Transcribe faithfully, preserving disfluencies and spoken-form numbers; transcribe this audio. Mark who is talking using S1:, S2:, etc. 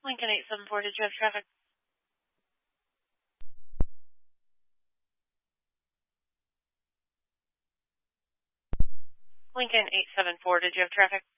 S1: Lincoln eight seven four, did you have traffic? Lincoln eight seven four, did you have traffic?